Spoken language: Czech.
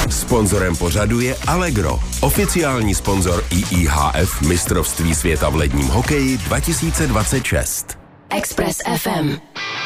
Sponzorem pořadu je Allegro, oficiální sponzor IIHF mistrovství světa v ledním hokeji 2026. Express FM.